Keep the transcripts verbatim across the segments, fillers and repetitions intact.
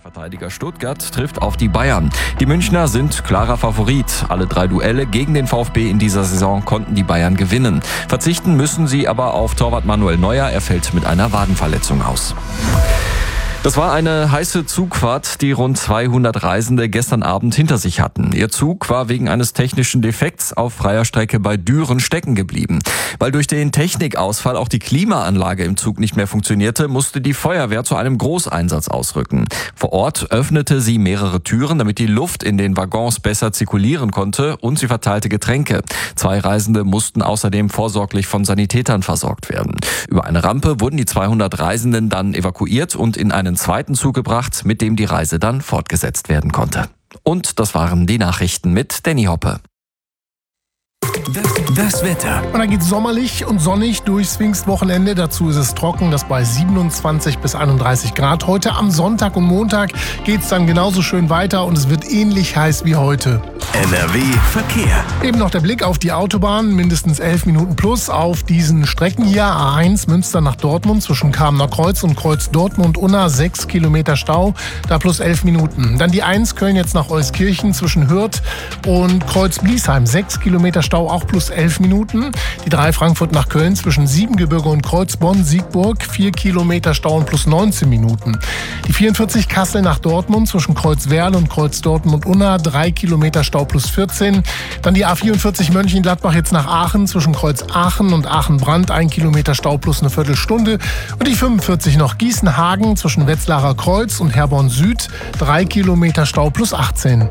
Titelverteidiger Stuttgart trifft auf die Bayern. Die Münchner sind klarer Favorit. Alle drei Duelle gegen den VfB in dieser Saison konnten die Bayern gewinnen. Verzichten müssen sie aber auf Torwart Manuel Neuer. Er fällt mit einer Wadenverletzung aus. Das war eine heiße Zugfahrt, die rund zweihundert Reisende gestern Abend hinter sich hatten. Ihr Zug war wegen eines technischen Defekts auf freier Strecke bei Düren stecken geblieben. Weil durch den Technikausfall auch die Klimaanlage im Zug nicht mehr funktionierte, musste die Feuerwehr zu einem Großeinsatz ausrücken. Vor Ort öffnete sie mehrere Türen, damit die Luft in den Waggons besser zirkulieren konnte, und sie verteilte Getränke. Zwei Reisende mussten außerdem vorsorglich von Sanitätern versorgt werden. Über eine Rampe wurden die zweihundert Reisenden dann evakuiert und in einen zweiten Zug gebracht, mit dem die Reise dann fortgesetzt werden konnte. Und das waren die Nachrichten mit Danny Hoppe. Das, das Wetter. Und dann geht es sommerlich und sonnig durchs Pfingstwochenende. Dazu ist es trocken, das bei siebenundzwanzig bis einunddreißig Grad. Heute am Sonntag und Montag geht es dann genauso schön weiter und es wird ähnlich heiß wie heute. N R W Verkehr. Eben noch der Blick auf die Autobahn, mindestens elf Minuten plus auf diesen Strecken hier. A eins Münster nach Dortmund zwischen Kamener Kreuz und Kreuz Dortmund-Unna, sechs Kilometer Stau, da plus elf Minuten. Dann die eins Köln jetzt nach Euskirchen zwischen Hürth und Kreuz Bliesheim, sechs Kilometer Stau, auch plus elf Minuten. Die drei Frankfurt nach Köln zwischen Siebengebirge und Kreuzbonn-Siegburg, vier Kilometer Stau und plus neunzehn Minuten. Die vierundvierzig Kassel nach Dortmund zwischen Kreuzwerl und Kreuz Dortmund-Unna, drei Kilometer Stau plus vierzehn. Dann die A vierundvierzig Mönchengladbach jetzt nach Aachen zwischen Kreuz Aachen und Aachen-Brand, ein Kilometer Stau plus eine Viertelstunde. Und die fünfundvierzig noch Gießen-Hagen zwischen Wetzlarer Kreuz und Herborn Süd, drei Kilometer Stau plus achtzehn.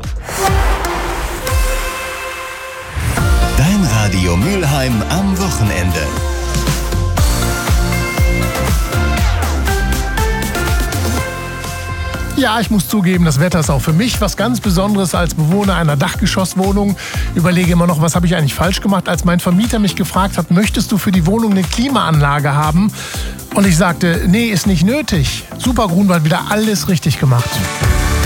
Dein Radio Mülheim am Wochenende. Ja, ich muss zugeben, das Wetter ist auch für mich was ganz Besonderes als Bewohner einer Dachgeschosswohnung. Überlege immer noch, was habe ich eigentlich falsch gemacht, als mein Vermieter mich gefragt hat, möchtest du für die Wohnung eine Klimaanlage haben? Und ich sagte, nee, ist nicht nötig. Super Grunwald, wieder alles richtig gemacht.